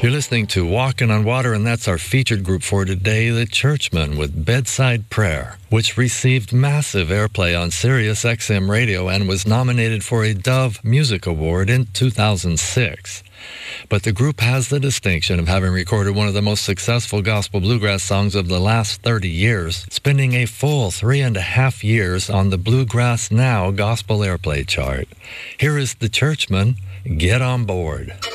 You're listening to Walking on Water, and that's our featured group for today, The Churchmen with Bedside Prayer, which received massive airplay on Sirius XM Radio and was nominated for a Dove Music Award in 2006. But the group has the distinction of having recorded one of the most successful gospel bluegrass songs of the last 30 years, spending a full 3.5 years on the Bluegrass Now Gospel Airplay chart. Here is The Churchmen, Get on Board.